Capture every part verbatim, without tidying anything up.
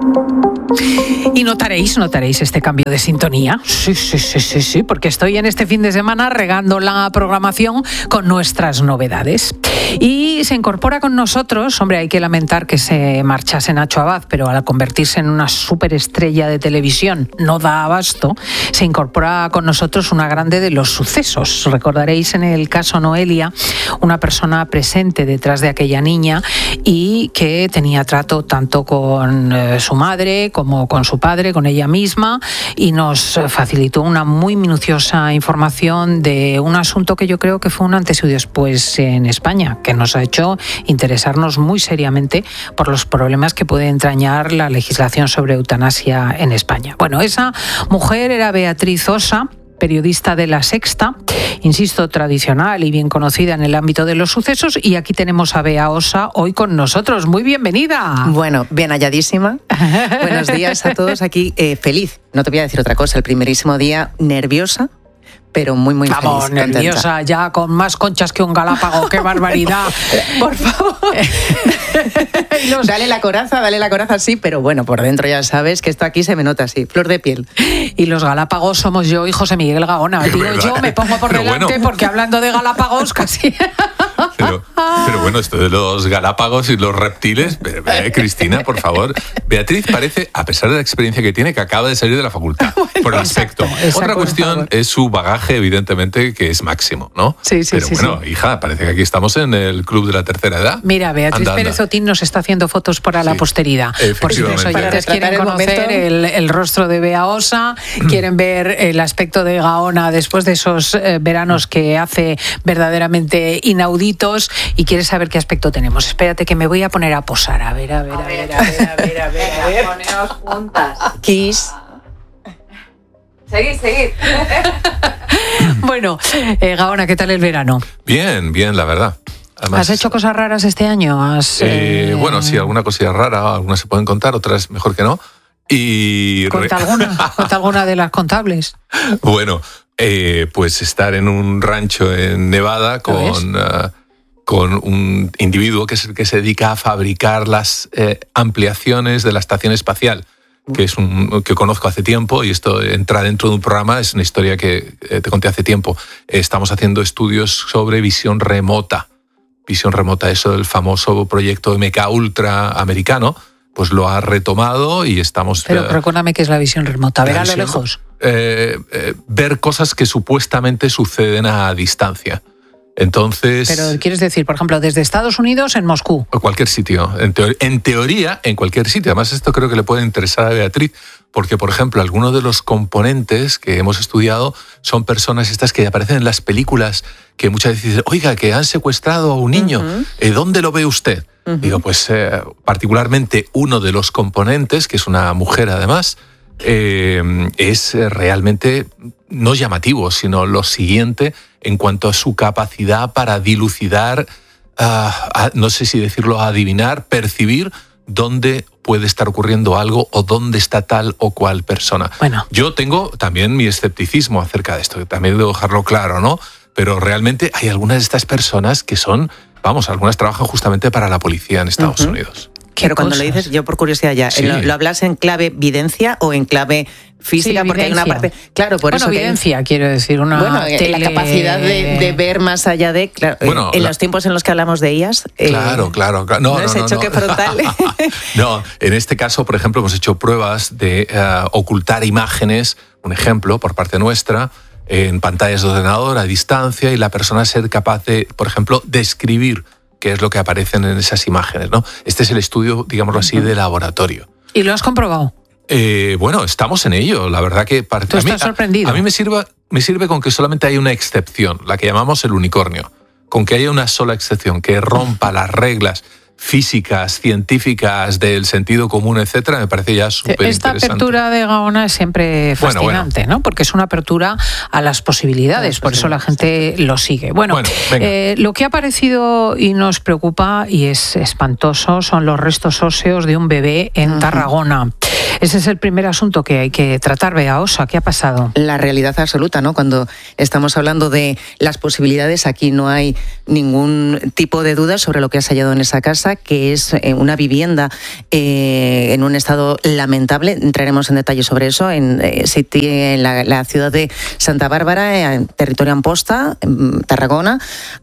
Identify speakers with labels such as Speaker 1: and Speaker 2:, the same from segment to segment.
Speaker 1: Y notaréis, notaréis este cambio de sintonía. Sí, sí, sí, sí, sí, porque estoy en este fin de semana regando la programación con nuestras novedades. Y se incorpora con nosotros, hombre, hay que lamentar que se marchase Nacho Abad, pero al convertirse en una superestrella de televisión no da abasto, se incorpora con nosotros una grande de los sucesos. Recordaréis en el caso Noelia, una persona presente detrás de aquella niña y que tenía trato tanto con eh, su madre como con su padre, con ella misma, y nos facilitó una muy minuciosa información de un asunto que yo creo que fue un antes y después en España, que nos ha hecho interesarnos muy seriamente por los problemas que puede entrañar la legislación sobre eutanasia en España. Bueno, esa mujer era Beatriz Osa, periodista de La Sexta, insisto, tradicional y bien conocida en el ámbito de los sucesos, y aquí tenemos a Bea Osa hoy con nosotros. Muy bienvenida.
Speaker 2: Bueno, bien halladísima. Buenos días a todos aquí. Eh, feliz, no te voy a decir otra cosa, el primerísimo día nerviosa, pero muy, muy
Speaker 1: Vamos,
Speaker 2: feliz. Vamos,
Speaker 1: nerviosa,
Speaker 2: contenta.
Speaker 1: Ya con más conchas que un galápago, qué barbaridad.
Speaker 2: Por favor. Los... Dale la coraza, dale la coraza, sí, pero bueno, por dentro ya sabes que esto aquí se me nota así, flor de piel.
Speaker 1: Y los galápagos somos yo y José Miguel Gaona. Tío, yo me pongo por pero delante bueno. Porque hablando de galápagos casi...
Speaker 3: Pero, pero bueno, esto de los galápagos y los reptiles, eh, Cristina, por favor. Beatriz parece, a pesar de la experiencia que tiene, que acaba de salir de la facultad, bueno, por el aspecto. Exacto, Otra cuestión es su bagaje, evidentemente, que es máximo, ¿no?
Speaker 1: Sí, sí,
Speaker 3: pero
Speaker 1: sí.
Speaker 3: bueno,
Speaker 1: sí.
Speaker 3: hija, parece que aquí estamos en el club de la tercera edad.
Speaker 1: Mira, Beatriz anda, Pérez Otín nos está haciendo fotos para sí, la posteridad. Por si los oyentes quieren conocer el, el rostro de Bea Osa, quieren ver el aspecto de Gaona después de esos eh, veranos que hace verdaderamente inauditos, y quieres saber qué aspecto tenemos. Espérate que me voy a poner a posar. A ver, a ver, a ver, a ver, a ver, a ver. A ver.
Speaker 4: Poneos juntas.
Speaker 2: Kiss.
Speaker 4: Seguid, seguid.
Speaker 1: Bueno, eh, Gaona, ¿qué tal el verano?
Speaker 3: Bien, bien, la verdad.
Speaker 1: Además, ¿has hecho cosas raras este año? ¿Has,
Speaker 3: eh, eh... Bueno, sí, alguna cosilla rara, algunas se pueden contar, otras mejor que no. Y...
Speaker 1: ¿Cuenta alguna? ¿Cuenta alguna de las contables?
Speaker 3: Bueno, eh, pues estar en un rancho en Nevada con... con un individuo que es el que se dedica a fabricar las eh, ampliaciones de la estación espacial, que es un que conozco hace tiempo, y esto entra dentro de un programa, es una historia que eh, te conté hace tiempo. Estamos haciendo estudios sobre visión remota. Visión remota, eso del famoso proyecto M K Ultra americano, pues lo ha retomado y estamos...
Speaker 1: Pero eh, recuérdame qué es la visión remota, ver a lo lejos.
Speaker 3: Eh, eh, ver cosas que supuestamente suceden a distancia. Entonces...
Speaker 1: Pero quieres decir, por ejemplo, desde Estados Unidos en Moscú.
Speaker 3: O cualquier sitio. En, teor- en teoría, en cualquier sitio. Además, esto creo que le puede interesar a Beatriz, porque, por ejemplo, algunos de los componentes que hemos estudiado son personas estas que aparecen en las películas, que muchas veces dicen, oiga, que han secuestrado a un niño, uh-huh. ¿eh, ¿dónde lo ve usted? Uh-huh. Digo, pues eh, particularmente uno de los componentes, que es una mujer además, eh, es realmente no llamativo, sino lo siguiente en cuanto a su capacidad para dilucidar, uh, a, no sé si decirlo, adivinar, percibir dónde puede estar ocurriendo algo o dónde está tal o cual persona.
Speaker 1: Bueno.
Speaker 3: Yo tengo también mi escepticismo acerca de esto, también debo dejarlo claro, ¿no? Pero realmente hay algunas de estas personas que son, vamos, algunas trabajan justamente para la policía en Estados uh-huh. Unidos.
Speaker 2: Pero cuando lo dices, yo por curiosidad ya, sí. ¿lo, ¿lo hablas en clave videncia o en clave física?
Speaker 1: Sí,
Speaker 2: porque hay una parte... Claro, por
Speaker 1: bueno,
Speaker 2: eso
Speaker 1: evidencia,
Speaker 2: hay,
Speaker 1: quiero decir, una
Speaker 2: Bueno,
Speaker 1: tele...
Speaker 2: la capacidad de, de ver más allá de... Claro,
Speaker 3: bueno,
Speaker 2: en
Speaker 3: la...
Speaker 2: los tiempos en los que hablamos de ellas...
Speaker 3: Claro,
Speaker 2: eh,
Speaker 3: claro. claro. No,
Speaker 2: no,
Speaker 3: no,
Speaker 2: ese
Speaker 3: no,
Speaker 2: choque
Speaker 3: no.
Speaker 2: frontal.
Speaker 3: No, en este caso, por ejemplo, hemos hecho pruebas de uh, ocultar imágenes, un ejemplo, por parte nuestra, en pantallas de ordenador a distancia, y la persona ser capaz de, por ejemplo, describir qué es lo que aparecen en esas imágenes, ¿no? Este es el estudio, digámoslo así, de laboratorio.
Speaker 1: ¿Y lo has comprobado?
Speaker 3: Eh, bueno, estamos en ello. La verdad que... Para,
Speaker 1: ¿Tú estás
Speaker 3: a mí,
Speaker 1: sorprendido?
Speaker 3: A, a mí me sirve, me sirve con que solamente hay una excepción, la que llamamos el unicornio. Con que haya una sola excepción, que rompa las reglas físicas, científicas, del sentido común, etcétera, me parece ya súper interesante.
Speaker 1: Esta apertura de Gaona es siempre fascinante, bueno, bueno. ¿no? Porque es una apertura a las posibilidades, por eso la gente lo sigue. Bueno, bueno eh, lo que ha aparecido y nos preocupa y es espantoso son los restos óseos de un bebé en uh-huh. Tarragona. Ese es el primer asunto que hay que tratar, Bea Osa. ¿Qué ha pasado?
Speaker 2: La realidad absoluta, ¿no? Cuando estamos hablando de las posibilidades, aquí no hay ningún tipo de duda sobre lo que has hallado en esa casa, que es una vivienda eh, en un estado lamentable. Entraremos en detalle sobre eso en, eh, en la, la ciudad de Santa Bárbara, en territorio Amposta, en Tarragona.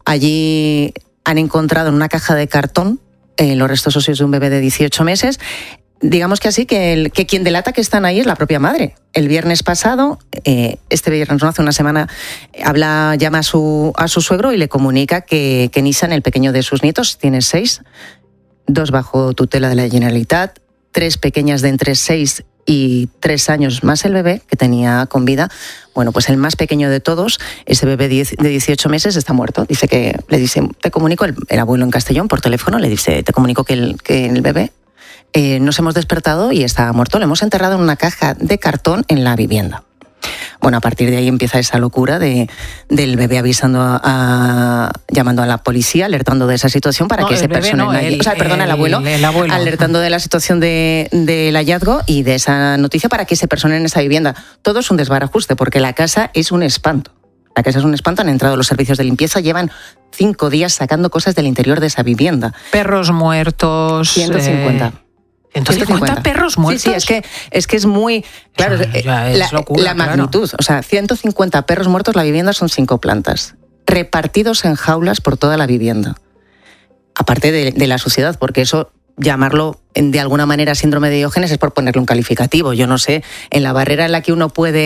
Speaker 2: Allí han encontrado en una caja de cartón eh, los restos óseos de un bebé de dieciocho meses. Digamos que así, que, el, que quien delata que están ahí es la propia madre. El viernes pasado, eh, este viernes, no hace una semana, habla, llama a su, a su suegro y le comunica que, que Nissan, el pequeño de sus nietos, tiene seis, dos bajo tutela de la Generalitat, tres pequeñas de entre seis y tres años más el bebé que tenía con vida. Bueno, pues el más pequeño de todos, ese bebé de dieciocho meses, está muerto. Dice que, le dice, te comunico, el, el abuelo en Castellón por teléfono, le dice, te comunico que el, que el bebé Eh, nos hemos despertado y está muerto. Lo hemos enterrado en una caja de cartón en la vivienda. Bueno, a partir de ahí empieza esa locura de, del bebé avisando, a, a, llamando a la policía, alertando de esa situación para
Speaker 1: no,
Speaker 2: que ese personaje,
Speaker 1: no, el,
Speaker 2: o sea, perdona, el, el abuelo,
Speaker 1: el abuelo,
Speaker 2: alertando de la situación de, del hallazgo y de esa noticia para que se persone en esa vivienda. Todo es un desbarajuste porque la casa es un espanto. La casa es un espanto, han entrado los servicios de limpieza, llevan cinco días sacando cosas del interior de esa vivienda.
Speaker 1: Perros muertos.
Speaker 2: ciento cincuenta.
Speaker 1: Eh... ciento cincuenta perros muertos.
Speaker 2: Sí, sí, es que es, que es muy... Claro,
Speaker 1: Eso ya es
Speaker 2: la,
Speaker 1: locura,
Speaker 2: la magnitud.
Speaker 1: Claro.
Speaker 2: O sea, ciento cincuenta perros muertos, la vivienda son cinco plantas, repartidos en jaulas por toda la vivienda. Aparte de, de la suciedad, porque eso, llamarlo de alguna manera síndrome de Diógenes es por ponerle un calificativo. Yo no sé, en la barrera en la que uno puede,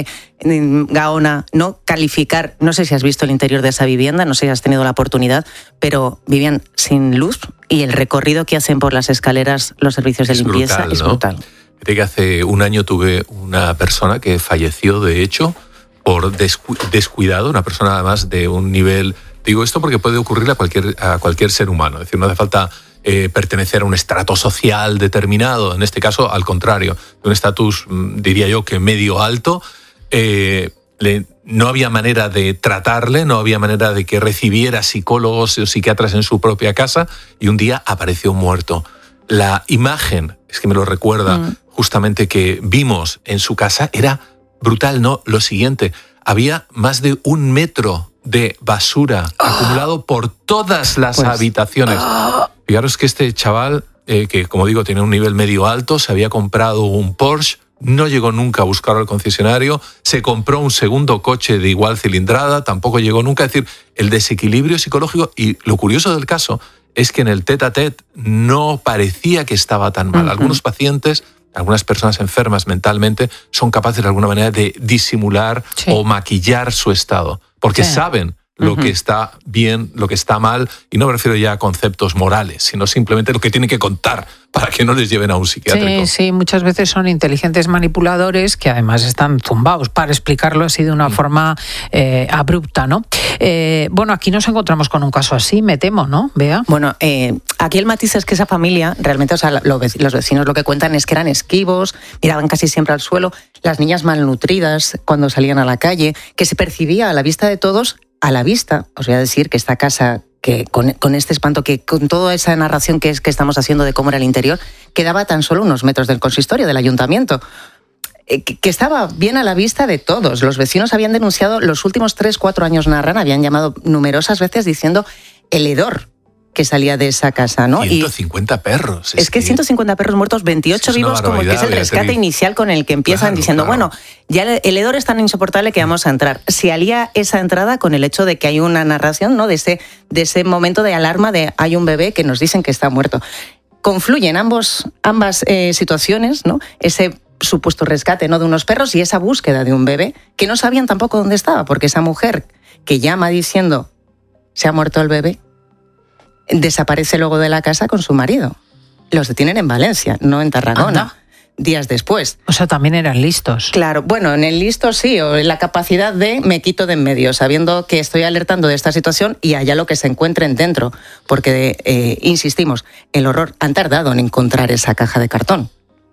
Speaker 2: Gaona, no calificar, no sé si has visto el interior de esa vivienda, no sé si has tenido la oportunidad, pero vivían sin luz y el recorrido que hacen por las escaleras los servicios de
Speaker 3: es
Speaker 2: limpieza
Speaker 3: brutal,
Speaker 2: es
Speaker 3: ¿no?
Speaker 2: brutal.
Speaker 3: Fíjate que hace un año tuve una persona que falleció, de hecho, por descu- descuidado, una persona además de un nivel... Digo esto porque puede ocurrir a cualquier, a cualquier ser humano, es decir, no hace falta eh, pertenecer a un estrato social determinado, en este caso, al contrario, de un estatus, diría yo, que medio alto, eh, le, no había manera de tratarle, no había manera de que recibiera psicólogos o psiquiatras en su propia casa, y un día apareció muerto. La imagen, es que me lo recuerda, mm. justamente que vimos en su casa, era brutal, ¿no? Lo siguiente, había más de un metro de basura oh. acumulado por todas las pues, habitaciones. Oh. Fijaros que este chaval, eh, que como digo tiene un nivel medio alto, se había comprado un Porsche, no llegó nunca a buscarlo al concesionario, se compró un segundo coche de igual cilindrada, tampoco llegó nunca. Es decir, el desequilibrio psicológico, y lo curioso del caso es que en el tete a tete no parecía que estaba tan mal. Uh-huh. Algunos pacientes, algunas personas enfermas mentalmente, son capaces de alguna manera de disimular sí. o maquillar su estado, porque sí. saben lo uh-huh. que está bien, lo que está mal, y no me refiero ya a conceptos morales, sino simplemente lo que tienen que contar para que no les lleven a un psiquiátrico.
Speaker 1: Sí, sí, muchas veces son inteligentes manipuladores que además están zumbados para explicarlo así de una mm. forma eh, abrupta, ¿no? Eh, bueno, aquí nos encontramos con un caso así, me temo, ¿no, Bea?
Speaker 2: Bueno, eh, aquí el matiz es que esa familia, realmente, o sea, los vecinos lo que cuentan es que eran esquivos, miraban casi siempre al suelo, las niñas malnutridas cuando salían a la calle, que se percibía a la vista de todos, a la vista, os voy a decir que esta casa, que con, con este espanto, que con toda esa narración que, es, que estamos haciendo de cómo era el interior, quedaba tan solo unos metros del consistorio, del ayuntamiento, eh, que, que estaba bien a la vista de todos. Los vecinos habían denunciado, los últimos tres, cuatro años narran, habían llamado numerosas veces diciendo el hedor que salía de esa casa, ¿no?
Speaker 3: ciento cincuenta y perros.
Speaker 2: Es, es que ciento cincuenta perros muertos, veintiocho es vivos, como que es el rescate inicial con el que empiezan claro, diciendo, claro. bueno, ya el hedor es tan insoportable que vamos a entrar. Se alía esa entrada con el hecho de que hay una narración, ¿no? De ese, de ese momento de alarma de hay un bebé que nos dicen que está muerto. Confluyen ambos, ambas eh, situaciones, ¿no? Ese supuesto rescate, ¿no? de unos perros y esa búsqueda de un bebé que no sabían tampoco dónde estaba, porque esa mujer que llama diciendo se ha muerto el bebé, desaparece luego de la casa con su marido. Los detienen en Valencia, no en Tarragona. Anda. Días después.
Speaker 1: O sea, también eran listos.
Speaker 2: Claro, bueno, en el listo sí, o en la capacidad de me quito de en medio, sabiendo que estoy alertando de esta situación y allá lo que se encuentren dentro. Porque, eh, insistimos, el horror, han tardado en encontrar esa caja de cartón.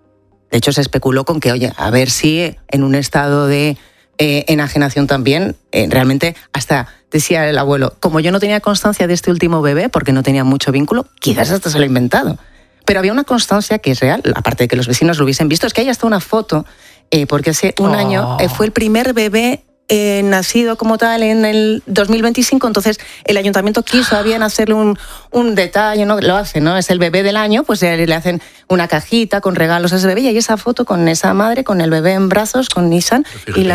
Speaker 2: De hecho, se especuló con que, oye, a ver si en un estado de eh, enajenación también, eh, realmente hasta... Decía el abuelo, como yo no tenía constancia de este último bebé, porque no tenía mucho vínculo, quizás hasta se lo he inventado. Pero había una constancia que es real, aparte de que los vecinos lo hubiesen visto, es que hay hasta una foto, eh, porque hace un oh. año eh, fue el primer bebé Eh, nacido como tal en el dos mil veinticinco, entonces el ayuntamiento quiso bien hacerle un, un detalle, ¿no? Lo hace, ¿no? Es el bebé del año, pues le hacen una cajita con regalos a ese bebé y hay esa foto con esa madre, con el bebé en brazos, con Nissan y la